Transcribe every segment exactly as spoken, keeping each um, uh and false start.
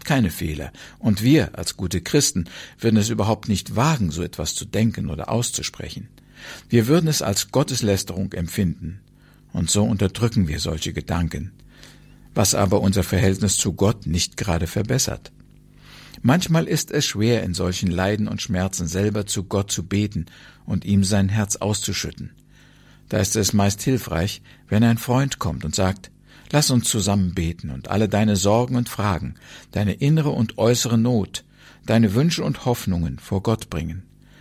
keine Fehler, und wir als gute Christen würden es überhaupt nicht wagen, so etwas zu denken oder auszusprechen. Wir würden es als Gotteslästerung empfinden, und so unterdrücken wir solche Gedanken, was aber unser Verhältnis zu Gott nicht gerade verbessert. Manchmal ist es schwer, in solchen Leiden und Schmerzen selber zu Gott zu beten und ihm sein Herz auszuschütten. Da ist es meist hilfreich, wenn ein Freund kommt und sagt: Lass uns zusammen beten und alle deine Sorgen und Fragen, deine innere und äußere Not, deine Wünsche und Hoffnungen vor Gott bringen.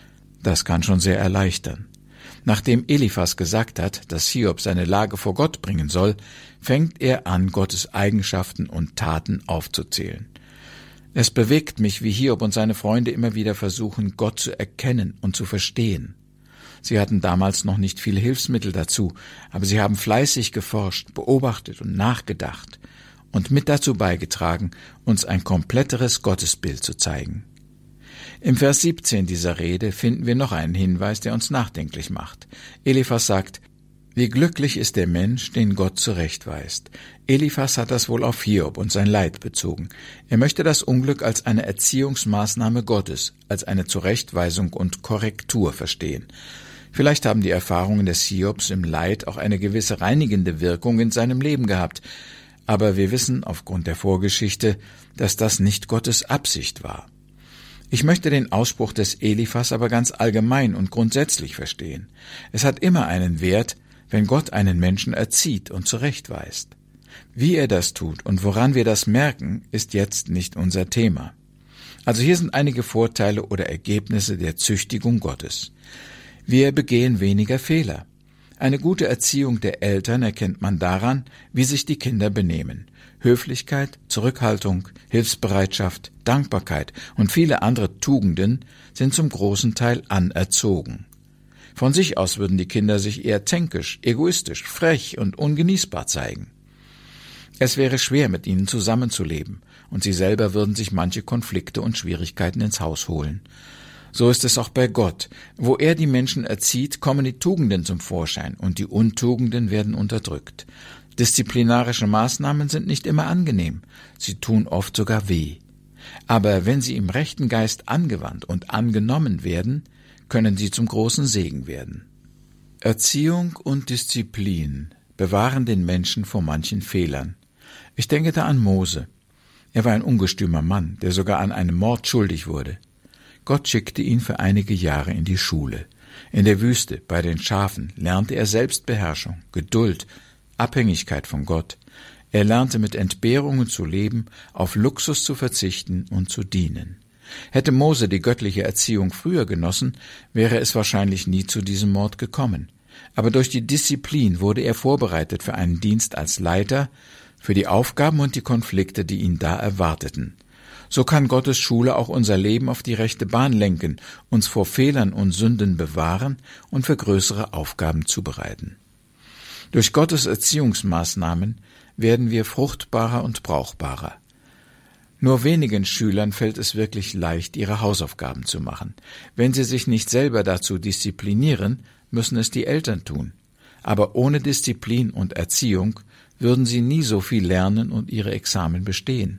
Das kann schon sehr erleichtern. Nachdem Eliphas gesagt hat, dass Hiob seine Lage vor Gott bringen soll, fängt er an, Gottes Eigenschaften und Taten aufzuzählen. Es bewegt mich, wie Hiob und seine Freunde immer wieder versuchen, Gott zu erkennen und zu verstehen. Sie hatten damals noch nicht viele Hilfsmittel dazu, aber sie haben fleißig geforscht, beobachtet und nachgedacht und mit dazu beigetragen, uns ein kompletteres Gottesbild zu zeigen. Im Vers siebzehn dieser Rede finden wir noch einen Hinweis, der uns nachdenklich macht. Eliphas sagt: Wie glücklich ist der Mensch, den Gott zurechtweist. Eliphas hat das wohl auf Hiob und sein Leid bezogen. Er möchte das Unglück als eine Erziehungsmaßnahme Gottes, als eine Zurechtweisung und Korrektur verstehen. Vielleicht haben die Erfahrungen des Hiobs im Leid auch eine gewisse reinigende Wirkung in seinem Leben gehabt, aber wir wissen aufgrund der Vorgeschichte, dass das nicht Gottes Absicht war. Ich möchte den Ausspruch des Eliphas aber ganz allgemein und grundsätzlich verstehen. Es hat immer einen Wert, wenn Gott einen Menschen erzieht und zurechtweist. Wie er das tut und woran wir das merken, ist jetzt nicht unser Thema. Also hier sind einige Vorteile oder Ergebnisse der Züchtigung Gottes. Wir begehen weniger Fehler. Eine gute Erziehung der Eltern erkennt man daran, wie sich die Kinder benehmen. Höflichkeit, Zurückhaltung, Hilfsbereitschaft, Dankbarkeit und viele andere Tugenden sind zum großen Teil anerzogen. Von sich aus würden die Kinder sich eher zänkisch, egoistisch, frech und ungenießbar zeigen. Es wäre schwer, mit ihnen zusammenzuleben, und sie selber würden sich manche Konflikte und Schwierigkeiten ins Haus holen. So ist es auch bei Gott. Wo er die Menschen erzieht, kommen die Tugenden zum Vorschein und die Untugenden werden unterdrückt. Disziplinarische Maßnahmen sind nicht immer angenehm, sie tun oft sogar weh. Aber wenn sie im rechten Geist angewandt und angenommen werden, können sie zum großen Segen werden. Erziehung und Disziplin bewahren den Menschen vor manchen Fehlern. Ich denke da an Mose. Er war ein ungestümer Mann, der sogar an einem Mord schuldig wurde. Gott schickte ihn für einige Jahre in die Schule. In der Wüste, bei den Schafen, lernte er Selbstbeherrschung, Geduld, Abhängigkeit von Gott. Er lernte mit Entbehrungen zu leben, auf Luxus zu verzichten und zu dienen. Hätte Mose die göttliche Erziehung früher genossen, wäre es wahrscheinlich nie zu diesem Mord gekommen. Aber durch die Disziplin wurde er vorbereitet für einen Dienst als Leiter, für die Aufgaben und die Konflikte, die ihn da erwarteten. So kann Gottes Schule auch unser Leben auf die rechte Bahn lenken, uns vor Fehlern und Sünden bewahren und für größere Aufgaben zubereiten. Durch Gottes Erziehungsmaßnahmen werden wir fruchtbarer und brauchbarer. Nur wenigen Schülern fällt es wirklich leicht, ihre Hausaufgaben zu machen. Wenn sie sich nicht selber dazu disziplinieren, müssen es die Eltern tun. Aber ohne Disziplin und Erziehung würden sie nie so viel lernen und ihre Examen bestehen.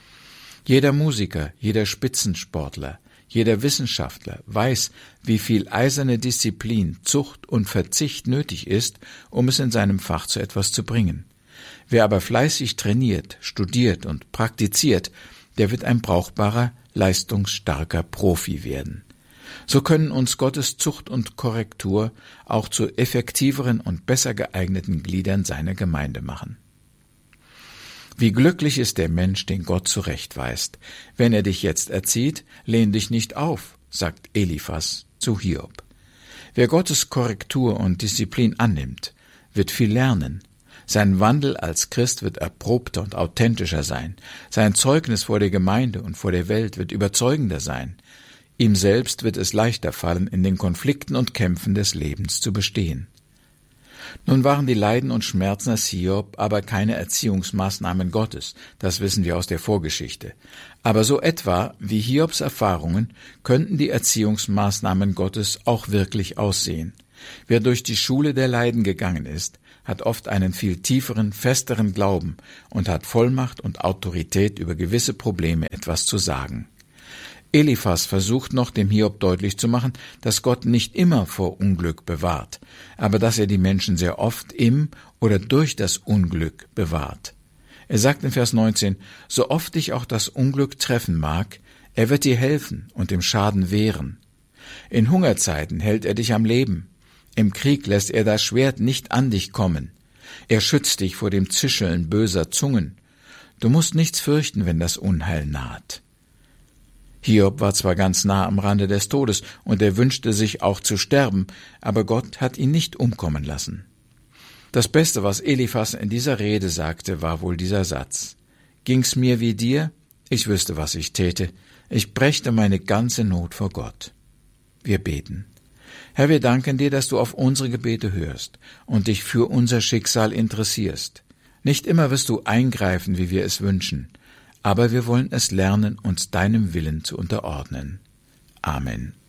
Jeder Musiker, jeder Spitzensportler, jeder Wissenschaftler weiß, wie viel eiserne Disziplin, Zucht und Verzicht nötig ist, um es in seinem Fach zu etwas zu bringen. Wer aber fleißig trainiert, studiert und praktiziert, der wird ein brauchbarer, leistungsstarker Profi werden. So können uns Gottes Zucht und Korrektur auch zu effektiveren und besser geeigneten Gliedern seiner Gemeinde machen. Wie glücklich ist der Mensch, den Gott zurechtweist. Wenn er dich jetzt erzieht, lehn dich nicht auf, sagt Eliphas zu Hiob. Wer Gottes Korrektur und Disziplin annimmt, wird viel lernen. Sein Wandel als Christ wird erprobter und authentischer sein. Sein Zeugnis vor der Gemeinde und vor der Welt wird überzeugender sein. Ihm selbst wird es leichter fallen, in den Konflikten und Kämpfen des Lebens zu bestehen. Nun waren die Leiden und Schmerzen des Hiob aber keine Erziehungsmaßnahmen Gottes, das wissen wir aus der Vorgeschichte. Aber so etwa wie Hiobs Erfahrungen könnten die Erziehungsmaßnahmen Gottes auch wirklich aussehen. Wer durch die Schule der Leiden gegangen ist, hat oft einen viel tieferen, festeren Glauben und hat Vollmacht und Autorität, über gewisse Probleme etwas zu sagen. Eliphas versucht noch, dem Hiob deutlich zu machen, dass Gott nicht immer vor Unglück bewahrt, aber dass er die Menschen sehr oft im oder durch das Unglück bewahrt. Er sagt in Vers neunzehn, so oft dich auch das Unglück treffen mag, er wird dir helfen und dem Schaden wehren. In Hungerzeiten hält er dich am Leben. Im Krieg lässt er das Schwert nicht an dich kommen. Er schützt dich vor dem Zischeln böser Zungen. Du musst nichts fürchten, wenn das Unheil naht. Hiob war zwar ganz nah am Rande des Todes und er wünschte sich auch zu sterben, aber Gott hat ihn nicht umkommen lassen. Das Beste, was Eliphas in dieser Rede sagte, war wohl dieser Satz: Ging's mir wie dir? Ich wüsste, was ich täte. Ich brächte meine ganze Not vor Gott. Wir beten. Herr, wir danken dir, dass du auf unsere Gebete hörst und dich für unser Schicksal interessierst. Nicht immer wirst du eingreifen, wie wir es wünschen, aber wir wollen es lernen, uns deinem Willen zu unterordnen. Amen.